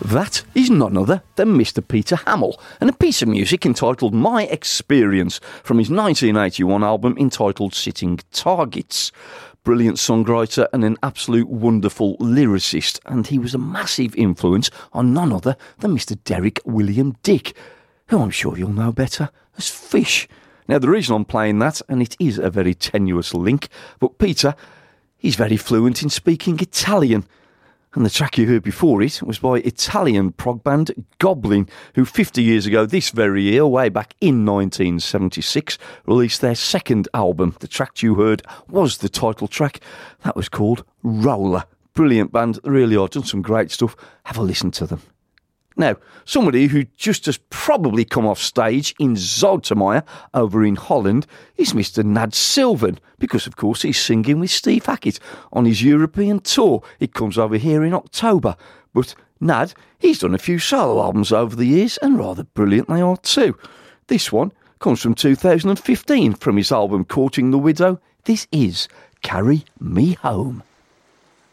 That is none other than Mr. Peter Hamill, and a piece of music entitled My Experience from his 1981 album entitled Sitting Targets. Brilliant songwriter and an absolute wonderful lyricist, and he was a massive influence on none other than Mr. Derek William Dick, who I'm sure you'll know better as Fish. Now, the reason I'm playing that, and it is a very tenuous link, but Peter, he's very fluent in speaking Italian. And the track you heard before it was by Italian prog band Goblin, who 50 years ago this very year, way back in 1976, released their second album. The track you heard was the title track. That was called Roller. Brilliant band, really are, done some great stuff. Have a listen to them. Now, somebody who just has probably come off stage in Zoetermeer over in Holland is Mr. Nad Sylvan, because of course he's singing with Steve Hackett on his European tour. It comes over here in October. But Nad, he's done a few solo albums over the years, and rather brilliant they are too. This one comes from 2015 from his album Courting the Widow. This is Carry Me Home.